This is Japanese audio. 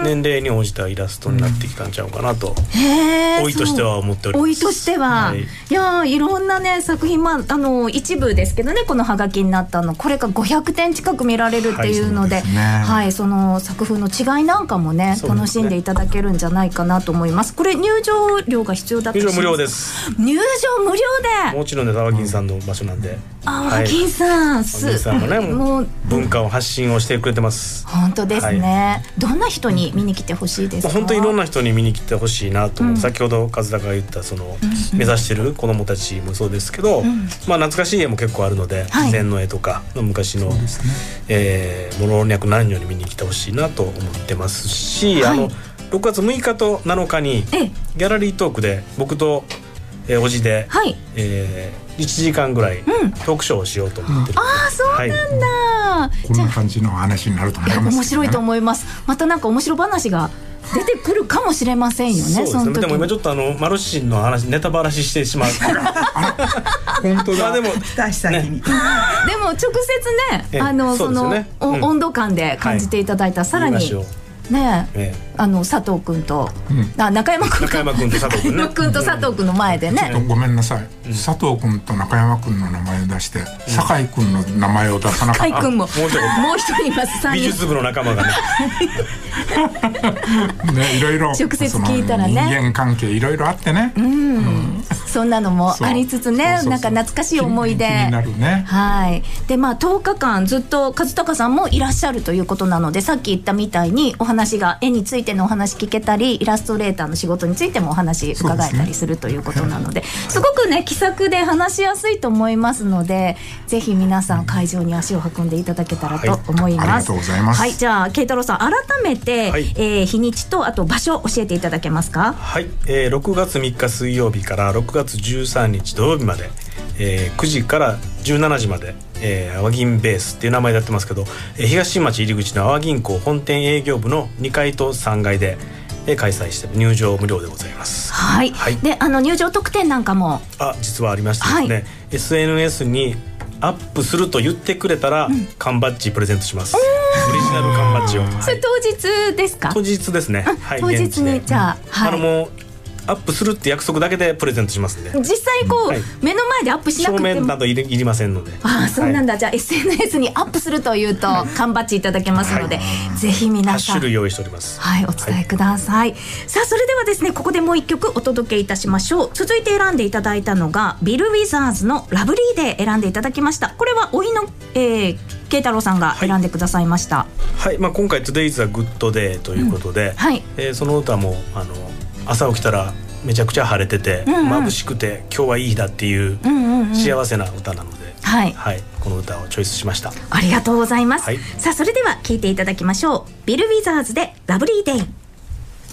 年齢に応じたイラストになってきたんちゃうかなと、老いとしては思っております。 老いとしては、いやいろんなね作品、一部ですけどね、このハガキになったのこれが500点近く見られるっていうので、その作風の違いなんかもね楽しんでいただけるんじゃないかなと思います。これ入場料が必要だったりしますか？ 入場無料です。 入場無料で、 もちろんね、沢金さんの場所なんで、 沢金さん、 沢金さんもね、もう文化を発信をしてくれてます。 本当ですね、どんな人に見に来てほしいですか？ 本当にいろんな人に見に来てほしいなと、先ほど和田が言ったその、目指してる子どもたちもそうですけど、懐かしい絵も結構あるので、自然の絵とかの昔の、老若男女に見に来てほしいなと思ってますし、6月6日と7日にギャラリートークで僕とおじで、1時間ぐらいトークショーをしようと思ってる。 そうなんだ、 こんな感じの話になると思います。 面白いと思います。またなんか面白話が出てくるかもしれませんよね。 そうですね。でも今ちょっとマルシンの話、ネタバラシしてしまう。 本当だ。 でも一足先に。 でも直接ね、その温度感で感じていただいた、さらにね、佐藤君と中山君と佐藤君ね、 君と佐藤君の前でね、 ごめんなさい、佐藤君と中山君の名前を出して酒井君の名前を出さなかった。 酒井君ももう一人います。 美術部の仲間がねいろいろ直接聞いたらね、 人間関係いろいろあってね、 そんなのもありつつね、なんか懐かしい思い出、 気になるね。 で10日間ずっと和孝さんもいらっしゃるということなので、さっき言ったみたいにお話が、絵についてのお話聞けたり、イラストレーターの仕事についてもお話伺えたりするということなので、すごくね気さくで話しやすいと思いますので、ぜひ皆さん会場に足を運んでいただけたらと思います。 ありがとうございます。 じゃあ慶太郎さん、改めて、日にちとあと場所教えていただけますか？ 6月3日水曜日から6月13日土曜日まで、9時から17時まで、阿波銀ベースっていう名前でやってますけど、東新町入り口の阿波銀行本店営業部の2階と3階で開催して、入場無料でございます。で入場特典なんかも実はありましてですね、SNS にアップすると言ってくれたら、缶バッジプレゼントします。オリジナル缶バッジを。 それ当日ですか？ 当日ですね。 当日にじゃあ、 もうアップするって約束だけでプレゼントしますんで、 実際目の前でアップしなくても正面などいりませんので。 そうなんだ。じゃあ SNS にアップするというと缶バッジいただけますので、ぜひ皆さん 8種類用意しております。 お伝えください。さあそれではですね、ここでもう一曲お届けいたしましょう。続いて選んでいただいたのがビル・ウィザーズのラブリーデー選んでいただきました。これはおいの慶太郎さんが選んでくださいました。 今回 Today is a good day ということで、その歌も朝起きたらめちゃくちゃ晴れてて、眩しくて今日はいい日だっていう幸せな歌なので、この歌をチョイスしました。 ありがとうございます。さあそれでは聴いていただきましょう。ビル・ウィザーズでラブリーデイ。